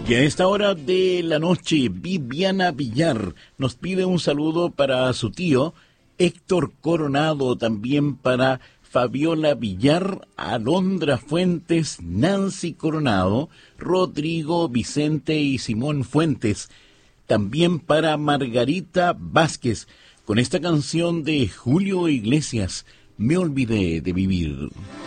Y a esta hora de la noche, Viviana Villar nos pide un saludo para su tío, Héctor Coronado, también para Fabiola Villar, Alondra Fuentes, Nancy Coronado, Rodrigo, Vicente y Simón Fuentes, también para Margarita Vázquez, con esta canción de Julio Iglesias, Me olvidé de vivir.